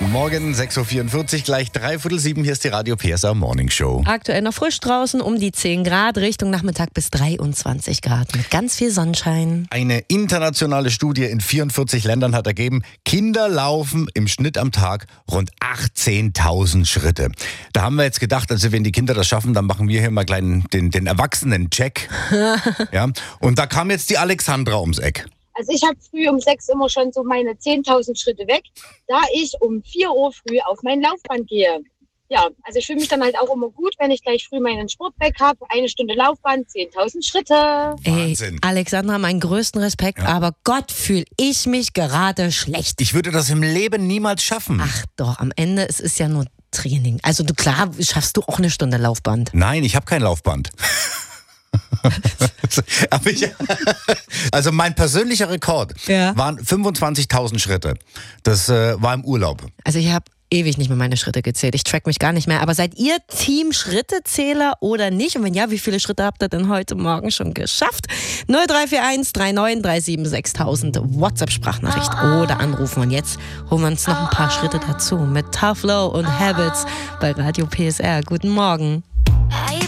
Morgen 6.44 Uhr, gleich 6:45. Hier ist die Radio PSR Morning Show. Aktuell noch frisch draußen, um die 10 Grad, Richtung Nachmittag bis 23 Grad mit ganz viel Sonnenschein. Eine internationale Studie in 44 Ländern hat ergeben, Kinder laufen im Schnitt am Tag rund 18.000 Schritte. Da haben wir jetzt gedacht, also wenn die Kinder das schaffen, dann machen wir hier mal gleich den Erwachsenen-Check. Ja? Und da kam jetzt die Alexandra ums Eck. Also ich habe früh um 6 immer schon so meine 10.000 Schritte weg, da ich um 4 Uhr früh auf mein Laufband gehe. Ja, also ich fühle mich dann halt auch immer gut, wenn ich gleich früh meinen Sport weg habe. 1 Stunde Laufband, 10.000 Schritte. Wahnsinn. Alexandra, meinen größten Respekt, aber Gott, fühle ich mich gerade schlecht. Ich würde das im Leben niemals schaffen. Ach doch, am Ende, es ist ja nur Training. Also klar, schaffst du auch 1 Stunde Laufband. Nein, ich habe kein Laufband. Also mein persönlicher Rekord waren 25.000 Schritte. Das war im Urlaub. Also ich habe ewig nicht mehr meine Schritte gezählt. Ich track mich gar nicht mehr. Aber seid ihr Team Schrittezähler oder nicht? Und wenn ja, wie viele Schritte habt ihr denn heute Morgen schon geschafft? 0341 3937 6000 WhatsApp-Sprachnachricht oder anrufen. Und jetzt holen wir uns noch ein paar Schritte dazu mit Tough Low und Habits bei Radio PSR. Guten Morgen.